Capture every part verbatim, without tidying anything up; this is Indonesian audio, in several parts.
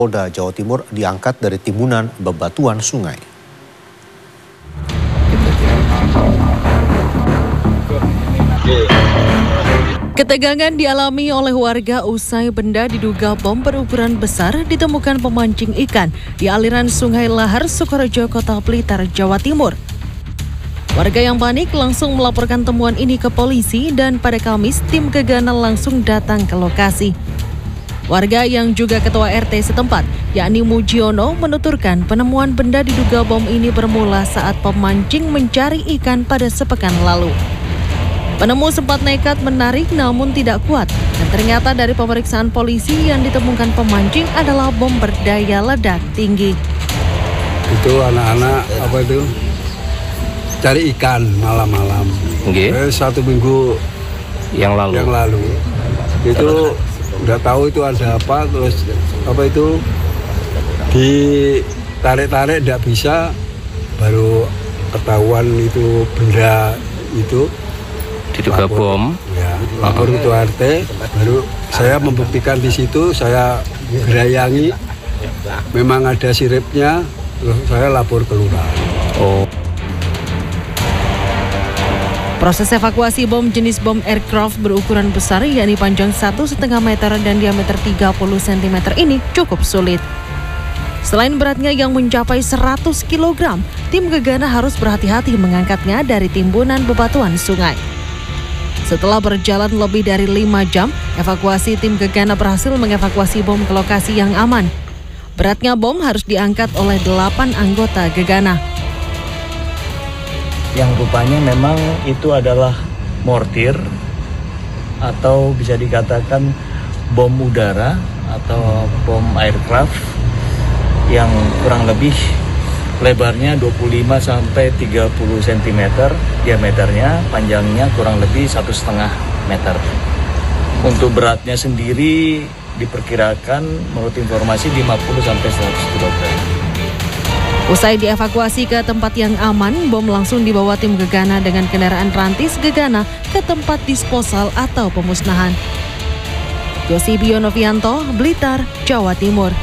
Polda Jawa Timur diangkat dari timbunan bebatuan sungai. Ketegangan dialami oleh warga usai benda diduga bom berukuran besar ditemukan pemancing ikan di aliran Sungai Lahar, Sukorejo, Kota Blitar, Jawa Timur. Warga yang panik langsung melaporkan temuan ini ke polisi dan pada Kamis tim Gegana langsung datang ke lokasi. Warga yang juga ketua R T setempat, yakni Mujiono, menuturkan penemuan benda diduga bom ini bermula saat pemancing mencari ikan pada sepekan lalu. Penemu sempat nekat menarik namun tidak kuat dan ternyata dari pemeriksaan polisi yang ditemukan pemancing adalah bom berdaya ledak tinggi. Itu anak-anak apa itu cari ikan malam-malam. Okay. Eh, satu minggu yang lalu. Yang lalu itu udah tahu itu ada apa, terus apa itu ditarik-tarik tidak bisa, baru ketahuan itu benda itu diduga bom. Ya, lapor ke R T, baru saya membuktikan di situ, saya gerayangi, memang ada siripnya, terus saya lapor ke lurah. Oh. Proses evakuasi bom jenis bom aircraft berukuran besar, yakni panjang satu koma lima meter dan diameter tiga puluh sentimeter ini cukup sulit. Selain beratnya yang mencapai seratus kilogram, tim Gegana harus berhati-hati mengangkatnya dari timbunan bebatuan sungai. Setelah berjalan lebih dari lima jam, evakuasi tim Gegana berhasil mengevakuasi bom ke lokasi yang aman. Beratnya bom harus diangkat oleh delapan anggota Gegana. Yang rupanya memang itu adalah mortir atau bisa dikatakan bom udara atau bom aircraft yang kurang lebih lebarnya dua puluh lima sampai tiga puluh sentimeter, diameternya, panjangnya kurang lebih satu setengah meter. Untuk beratnya sendiri diperkirakan menurut informasi lima puluh sampai seratus kilogram. Usai dievakuasi ke tempat yang aman, bom langsung dibawa tim Gegana dengan kendaraan rantis Gegana ke tempat disposal atau pemusnahan. Yosibio Novianto, Blitar, Jawa Timur.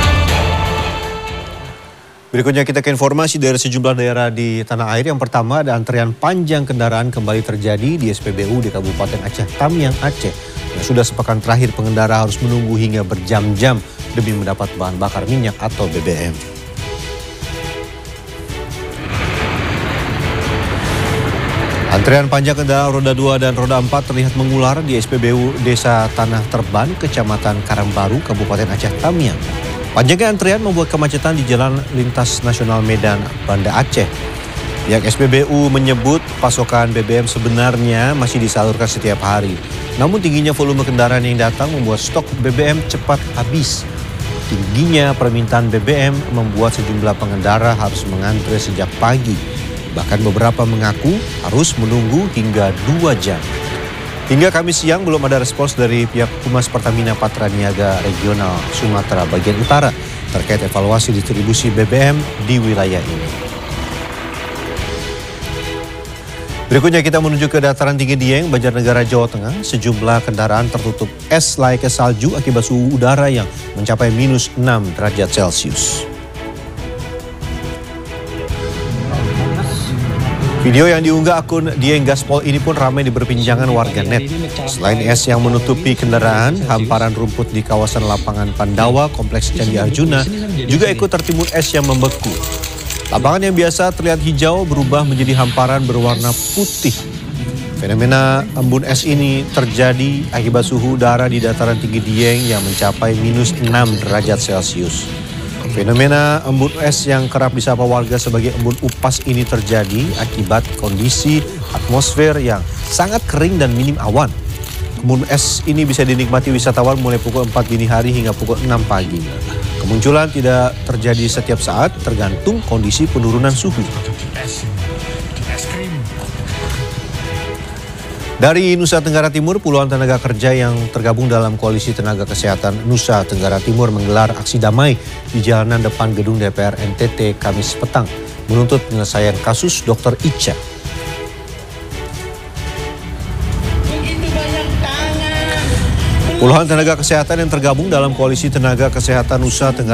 Berikutnya kita ke informasi dari sejumlah daerah di tanah air. Yang pertama, ada antrean panjang kendaraan kembali terjadi di S P B U di Kabupaten Aceh Tamiang, Aceh. Yang sudah sepekan terakhir pengendara harus menunggu hingga berjam-jam demi mendapat bahan bakar minyak atau B B M. Antrean panjang kendaraan roda dua dan roda empat terlihat mengular di S P B U Desa Tanah Terban, Kecamatan Karangbaru, Kabupaten Aceh Tamiang. Panjangnya antrean membuat kemacetan di Jalan Lintas Nasional Medan, Banda Aceh. Pihak S P B U menyebut pasokan B B M sebenarnya masih disalurkan setiap hari. Namun tingginya volume kendaraan yang datang membuat stok B B M cepat habis. Tingginya permintaan B B M membuat sejumlah pengendara harus mengantre sejak pagi. Bahkan beberapa mengaku harus menunggu hingga dua jam. Hingga Kamis siang belum ada respons dari pihak Humas Pertamina Patraniaga Regional Sumatera Bagian Utara terkait evaluasi distribusi B B M di wilayah ini. Berikutnya kita menuju ke dataran tinggi Dieng, Banjarnegara, Jawa Tengah. Sejumlah kendaraan tertutup es layaknya salju akibat suhu udara yang mencapai minus enam derajat Celcius. Video yang diunggah akun Dieng Gaspol ini pun ramai diperbincangan warganet. Selain es yang menutupi kendaraan, hamparan rumput di kawasan lapangan Pandawa, Kompleks Candi Arjuna juga ikut tertimbun es yang membeku. Lapangan yang biasa terlihat hijau berubah menjadi hamparan berwarna putih. Fenomena embun es ini terjadi akibat suhu udara di dataran tinggi Dieng yang mencapai minus enam derajat Celcius. Fenomena embun es yang kerap disapa warga sebagai embun upas ini terjadi akibat kondisi atmosfer yang sangat kering dan minim awan. Embun es ini bisa dinikmati wisatawan mulai pukul empat dini hari hingga pukul enam pagi. Kemunculan tidak terjadi setiap saat, tergantung kondisi penurunan suhu. Dari Nusa Tenggara Timur, puluhan tenaga kerja yang tergabung dalam Koalisi Tenaga Kesehatan Nusa Tenggara Timur menggelar aksi damai di jalanan depan gedung D P R N T T Kamis petang, menuntut penyelesaian kasus Dokter Ica. Puluhan tenaga kesehatan yang tergabung dalam Koalisi Tenaga Kesehatan Nusa Tenggara